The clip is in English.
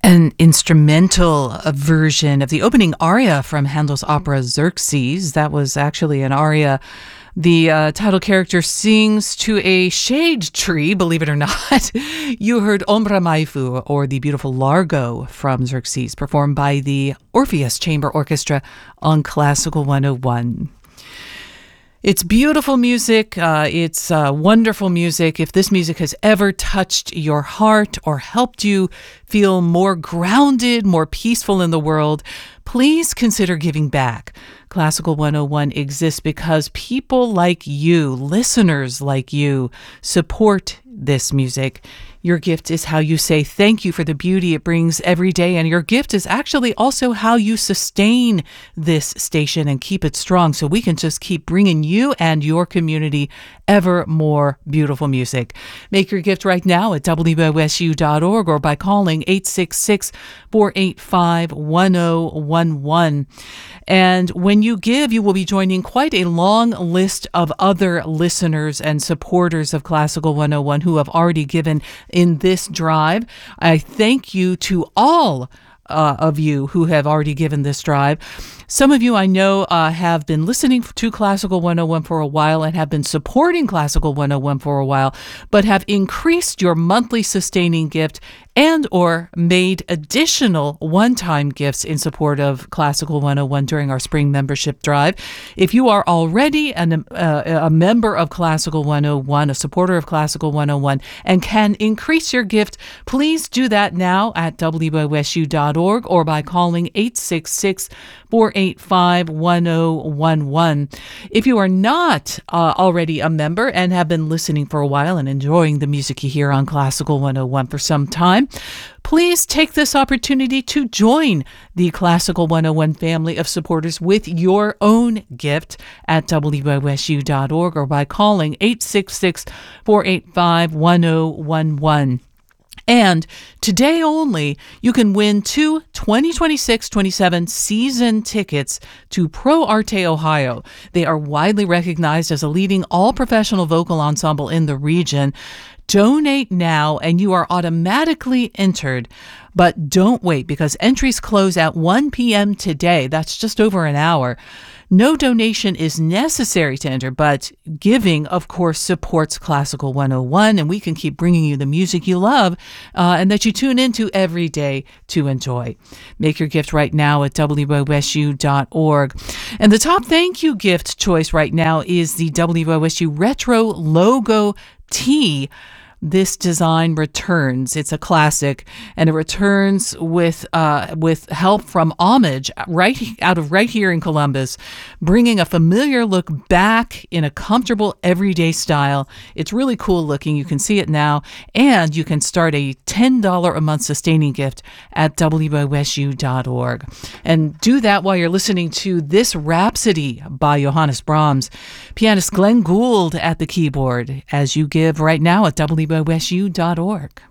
An instrumental version of the opening aria from Handel's opera Xerxes. That was actually an aria the title character sings to a shade tree, believe it or not. You heard Ombra Maifu, or the beautiful Largo from Xerxes, performed by the Orpheus Chamber Orchestra on Classical 101. It's beautiful music. It's wonderful music. If this music has ever touched your heart or helped you feel more grounded, more peaceful in the world, please consider giving back. Classical 101 exists because people like you, listeners like you, support this music. Your gift is how you say thank you for the beauty it brings every day, and your gift is actually also how you sustain this station and keep it strong so we can just keep bringing you and your community ever more beautiful music. Make your gift right now at WOSU.org or by calling 866-485-1011. And when you give, you will be joining quite a long list of other listeners and supporters of Classical 101 who have already given in this drive. I thank you to all of you who have already given this drive. Some of you I know have been listening to Classical 101 for a while and have been supporting Classical 101 for a while, but have increased your monthly sustaining gift and or made additional one-time gifts in support of Classical 101 during our spring membership drive. If you are already a member of Classical 101, a supporter of Classical 101, and can increase your gift, please do that now at WOSU.org or by calling 866-485-1011. If you are not already a member and have been listening for a while and enjoying the music you hear on Classical 101 for some time, please take this opportunity to join the Classical 101 family of supporters with your own gift at WOSU.org or by calling 866-485-1011. And today only, you can win 2 2026-27 season tickets to Pro Arte Ohio. They are widely recognized as a leading all-professional vocal ensemble in the region. Donate now and you are automatically entered. But don't wait because entries close at 1 p.m. today. That's just over an hour. No donation is necessary to enter, but giving, of course, supports Classical 101, and we can keep bringing you the music you love and that you tune into every day to enjoy. Make your gift right now at WOSU.org. And the top thank you gift choice right now is the WOSU Retro Logo Tee. This design returns. It's a classic, and it returns with help from Homage right here in Columbus, bringing a familiar look back in a comfortable everyday style. It's really cool looking. You can see it now, and you can start a $10 a month sustaining gift at WOSU.org. And do that while you're listening to this Rhapsody by Johannes Brahms. Pianist Glenn Gould at the keyboard as you give right now at WOSU.org.